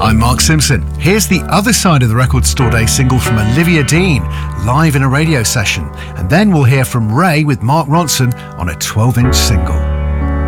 I'm Mark Simpson. Here's the other side of the Record Store Day single from Olivia Dean, live in a radio session. And then we'll hear from Ray with Mark Ronson on a 12-inch single.